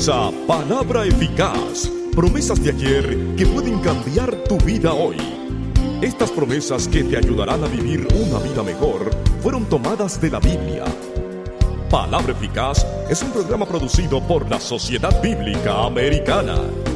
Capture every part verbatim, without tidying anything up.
comienza Palabra Eficaz, promesas de ayer que pueden cambiar tu vida hoy. Estas promesas que te ayudarán a vivir una vida mejor fueron tomadas de la Biblia. Palabra Eficaz es un programa producido por la Sociedad Bíblica Americana.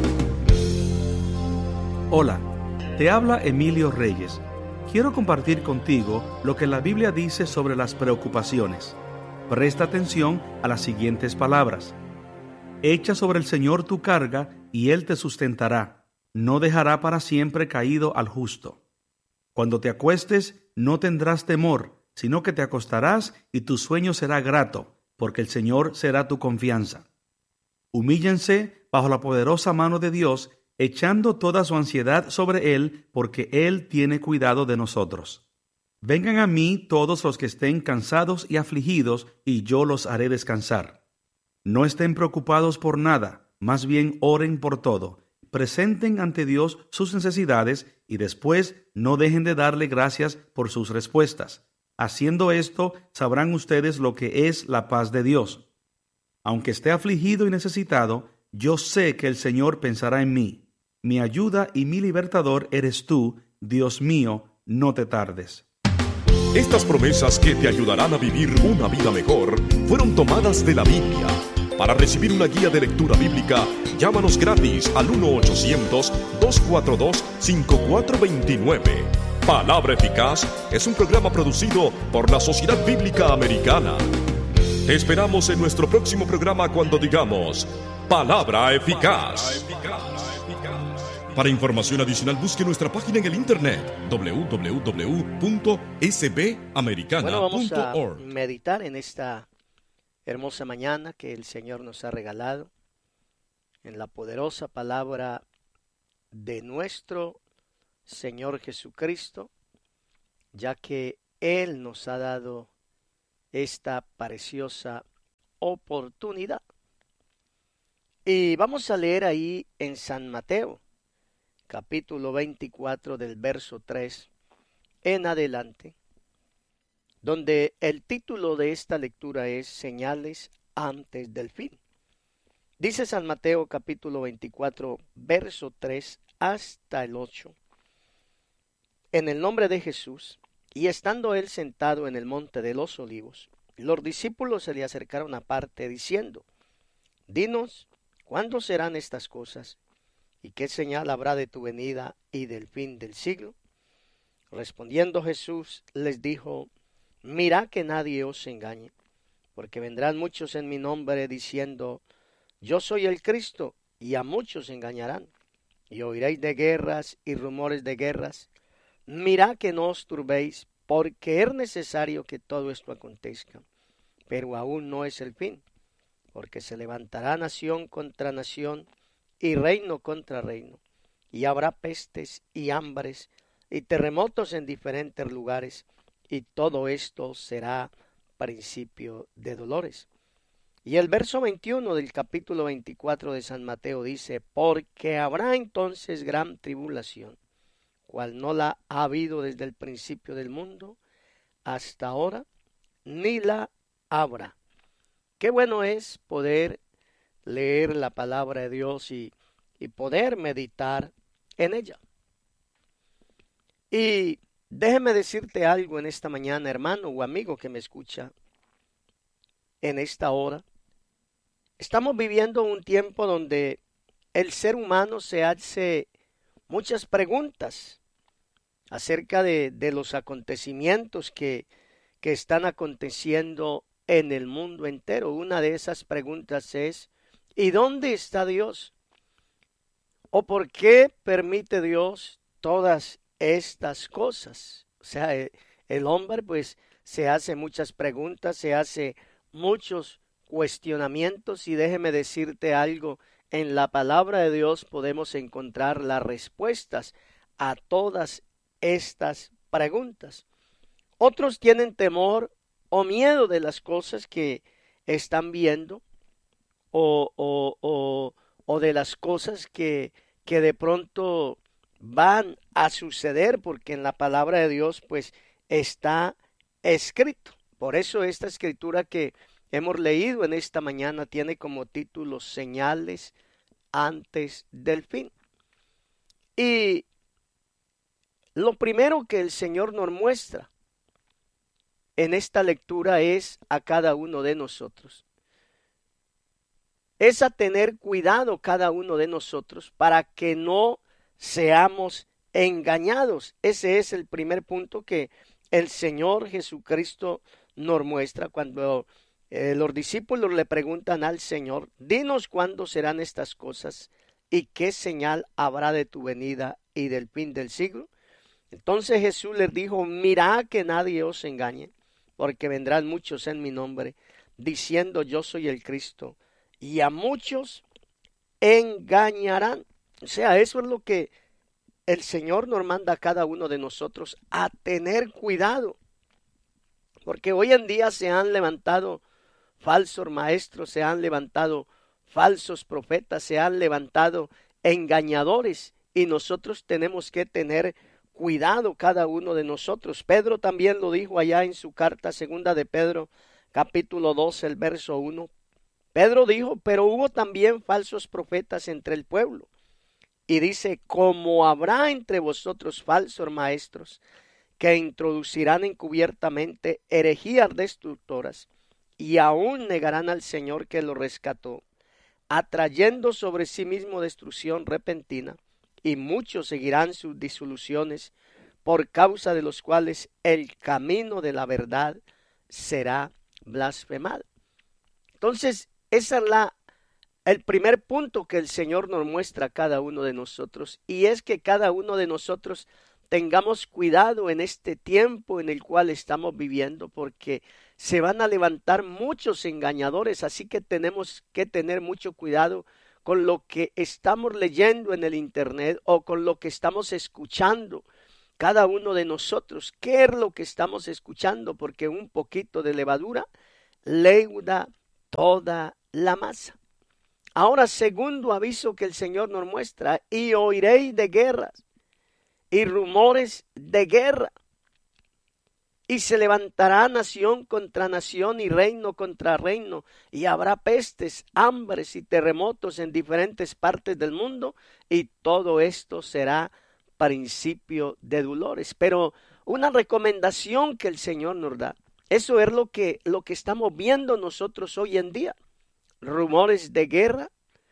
Hola, te habla Emilio Reyes. Quiero compartir contigo lo que la Biblia dice sobre las preocupaciones. Presta atención a las siguientes palabras. Echa sobre el Señor tu carga y Él te sustentará. No dejará para siempre caído al justo. Cuando te acuestes, no tendrás temor, sino que te acostarás y tu sueño será grato, porque el Señor será tu confianza. Humíllense bajo la poderosa mano de Dios, echando toda su ansiedad sobre Él, porque Él tiene cuidado de nosotros. Vengan a mí todos los que estén cansados y afligidos, y yo los haré descansar. No estén preocupados por nada, más bien oren por todo. Presenten ante Dios sus necesidades y después no dejen de darle gracias por sus respuestas. Haciendo esto, sabrán ustedes lo que es la paz de Dios. Aunque esté afligido y necesitado, yo sé que el Señor pensará en mí. Mi ayuda y mi libertador eres tú, Dios mío, no te tardes. Estas promesas que te ayudarán a vivir una vida mejor fueron tomadas de la Biblia. Para recibir una guía de lectura bíblica, llámanos gratis al uno ochocientos, dos cuatro dos, cinco cuatro dos nueve. Palabra Eficaz es un programa producido por la Sociedad Bíblica Americana. Te esperamos en nuestro próximo programa cuando digamos Palabra Eficaz. Para información adicional, busque nuestra página en el internet doble u doble u doble u punto s b americana punto org. Bueno, vamos a meditar en esta hermosa mañana que el Señor nos ha regalado en la poderosa palabra de nuestro Señor Jesucristo, ya que Él nos ha dado esta preciosa oportunidad. Y vamos a leer ahí en San Mateo, capítulo veinticuatro, del verso tres en adelante, donde el título de esta lectura es Señales antes del fin. Dice San Mateo capítulo veinticuatro, verso tres hasta el ocho. En el nombre de Jesús, y estando él sentado en el monte de los olivos, los discípulos se le acercaron aparte diciendo: Dinos, ¿cuándo serán estas cosas? ¿Y qué señal habrá de tu venida y del fin del siglo? Respondiendo Jesús les dijo: Mirad que nadie os engañe, porque vendrán muchos en mi nombre diciendo: Yo soy el Cristo, y a muchos engañarán. Y oiréis de guerras y rumores de guerras. Mirad que no os turbéis, porque es necesario que todo esto acontezca, pero aún no es el fin, porque se levantará nación contra nación, y reino contra reino, y habrá pestes y hambres y terremotos en diferentes lugares, y todo esto será principio de dolores. Y el verso veintiuno del capítulo veinticuatro de San Mateo dice: Porque habrá entonces gran tribulación, cual no la ha habido desde el principio del mundo hasta ahora, ni la habrá. Qué bueno es poder leer la palabra de Dios y, y poder meditar en ella. Y déjeme decirte algo en esta mañana, hermano o amigo que me escucha en esta hora. Estamos viviendo un tiempo donde el ser humano se hace muchas preguntas acerca de, de los acontecimientos que, que están aconteciendo en el mundo entero. Una de esas preguntas es: ¿y dónde está Dios? ¿O por qué permite Dios todas estas cosas? O sea, el hombre pues se hace muchas preguntas, se hace muchos cuestionamientos, y déjeme decirte algo: en la palabra de Dios podemos encontrar las respuestas a todas estas preguntas. Otros tienen temor o miedo de las cosas que están viendo, o, o, o, o de las cosas que, que de pronto van a suceder, porque en la palabra de Dios pues está escrito. Por eso esta escritura que hemos leído en esta mañana tiene como título Señales antes del fin. Y lo primero que el Señor nos muestra en esta lectura es a cada uno de nosotros. Es a tener cuidado cada uno de nosotros para que no seamos engañados. Ese es el primer punto que el Señor Jesucristo nos muestra cuando eh, los discípulos le preguntan al Señor: dinos cuándo serán estas cosas y qué señal habrá de tu venida y del fin del siglo. Entonces Jesús les dijo: mirad que nadie os engañe, porque vendrán muchos en mi nombre, diciendo yo soy el Cristo, y a muchos engañarán. O sea, eso es lo que el Señor nos manda a cada uno de nosotros, a tener cuidado. Porque hoy en día se han levantado falsos maestros, se han levantado falsos profetas, se han levantado engañadores, y nosotros tenemos que tener cuidado cada uno de nosotros. Pedro también lo dijo allá en su carta segunda de Pedro, capítulo dos, el verso uno. Pedro dijo: pero hubo también falsos profetas entre el pueblo. Y dice: como habrá entre vosotros falsos maestros, que introducirán encubiertamente herejías destructoras, y aún negarán al Señor que lo rescató, atrayendo sobre sí mismo destrucción repentina, y muchos seguirán sus disoluciones, por causa de los cuales el camino de la verdad será blasfemado. Entonces, esa es la, el primer punto que el Señor nos muestra a cada uno de nosotros, y es que cada uno de nosotros tengamos cuidado en este tiempo en el cual estamos viviendo, porque se van a levantar muchos engañadores, así que tenemos que tener mucho cuidado con lo que estamos leyendo en el internet o con lo que estamos escuchando cada uno de nosotros. ¿Qué es lo que estamos escuchando? Porque un poquito de levadura leuda toda la masa. Ahora, segundo aviso que el Señor nos muestra: y oiréis de guerras y rumores de guerra, y se levantará nación contra nación y reino contra reino, y habrá pestes, hambres y terremotos en diferentes partes del mundo, y todo esto será principio de dolores. Pero una recomendación que el Señor nos da, eso es lo que, lo que estamos viendo nosotros hoy en día. Rumores de guerra,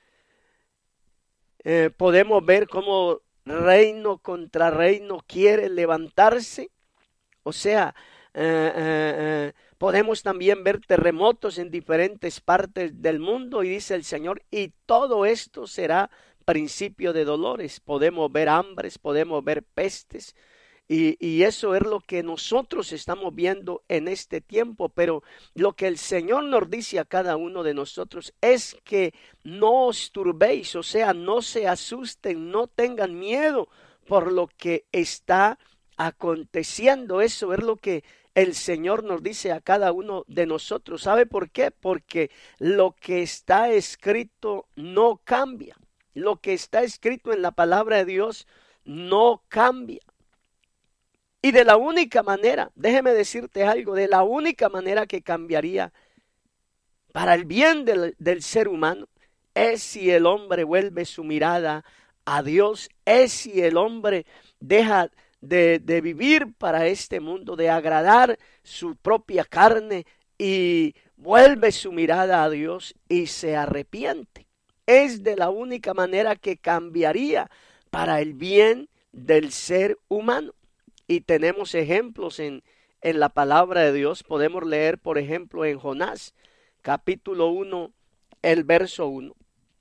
eh, podemos ver cómo reino contra reino quiere levantarse. O sea, eh, eh, eh, podemos también ver terremotos en diferentes partes del mundo, y dice el Señor: y todo esto será principio de dolores. Podemos ver hambres, podemos ver pestes, y, y eso es lo que nosotros estamos viendo en este tiempo. Pero lo que el Señor nos dice a cada uno de nosotros es que no os turbéis, o sea, no se asusten, no tengan miedo por lo que está aconteciendo. Eso es lo que el Señor nos dice a cada uno de nosotros. ¿Sabe por qué? Porque lo que está escrito no cambia. Lo que está escrito en la palabra de Dios no cambia. Y de la única manera, déjeme decirte algo, de la única manera que cambiaría para el bien del, del ser humano es si el hombre vuelve su mirada a Dios, es si el hombre deja de, de vivir para este mundo, de agradar su propia carne y vuelve su mirada a Dios y se arrepiente. Es de la única manera que cambiaría para el bien del ser humano. Y tenemos ejemplos en, en la palabra de Dios. Podemos leer, por ejemplo, en Jonás, capítulo uno, el verso uno.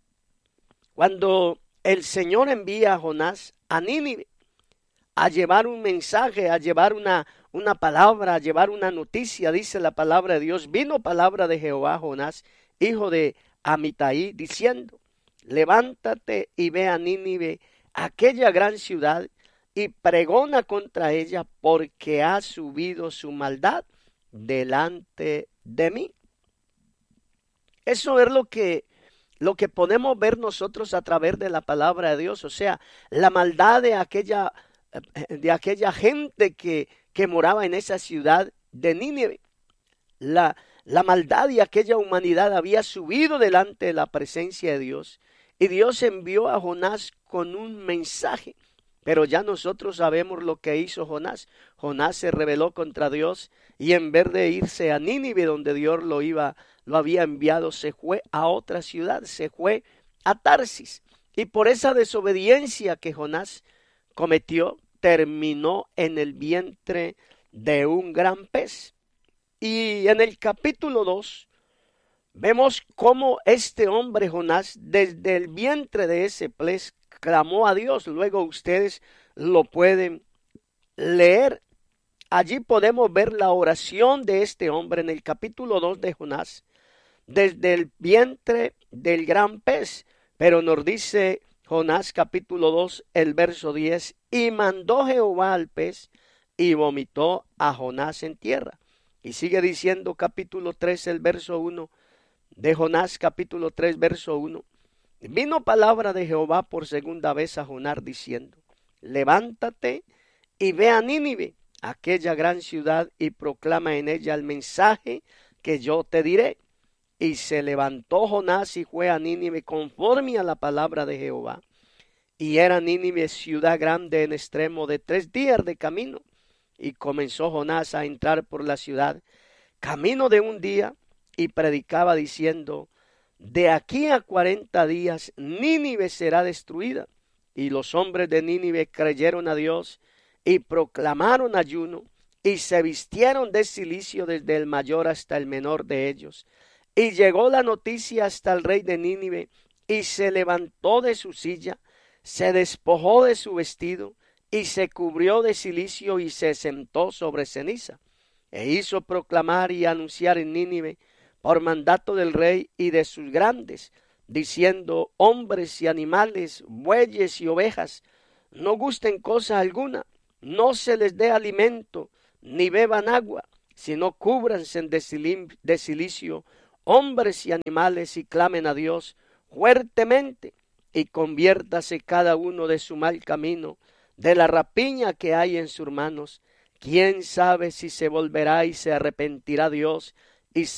Cuando el Señor envía a Jonás a Nínive a llevar un mensaje, a llevar una, una palabra, a llevar una noticia, dice la palabra de Dios: vino palabra de Jehová a Jonás, hijo de Amitai, diciendo: levántate y ve a Nínive, aquella gran ciudad, y pregona contra ella, porque ha subido su maldad delante de mí. Eso es lo que, lo que podemos ver nosotros a través de la palabra de Dios. O sea, la maldad de aquella, de aquella gente que, que moraba en esa ciudad de Nínive. La, La maldad de aquella humanidad había subido delante de la presencia de Dios, y Dios envió a Jonás con un mensaje. Pero ya nosotros sabemos lo que hizo Jonás. Jonás se rebeló contra Dios, y en vez de irse a Nínive, donde Dios lo iba, lo había enviado, se fue a otra ciudad, se fue a Tarsis. Y por esa desobediencia que Jonás cometió, terminó en el vientre de un gran pez. Y en el capítulo dos vemos cómo este hombre Jonás, desde el vientre de ese pez, clamó a Dios. Luego ustedes lo pueden leer. Allí podemos ver la oración de este hombre en el capítulo dos de Jonás, desde el vientre del gran pez. Pero nos dice Jonás capítulo dos, el verso diez, y mandó Jehová al pez y vomitó a Jonás en tierra. Y sigue diciendo capítulo tres, el verso uno de Jonás, capítulo tres, verso uno. Vino palabra de Jehová por segunda vez a Jonás diciendo, levántate y ve a Nínive, aquella gran ciudad, y proclama en ella el mensaje que yo te diré. Y se levantó Jonás y fue a Nínive conforme a la palabra de Jehová. Y era Nínive ciudad grande en extremo de tres días de camino. Y comenzó Jonás a entrar por la ciudad, camino de un día, y predicaba diciendo, de aquí a cuarenta días Nínive será destruida. Y los hombres de Nínive creyeron a Dios y proclamaron ayuno, y se vistieron de cilicio desde el mayor hasta el menor de ellos. Y llegó la noticia hasta el rey de Nínive, y se levantó de su silla, se despojó de su vestido, y se cubrió de cilicio, y se sentó sobre ceniza. E hizo proclamar y anunciar en Nínive, por mandato del rey y de sus grandes, diciendo, hombres y animales, bueyes y ovejas, no gusten cosa alguna, no se les dé alimento, ni beban agua, sino cúbranse de cilicio, hombres y animales, y clamen a Dios fuertemente, y conviértase cada uno de su mal camino, de la rapiña que hay en sus manos. ¿Quién sabe si se volverá y se arrepentirá Dios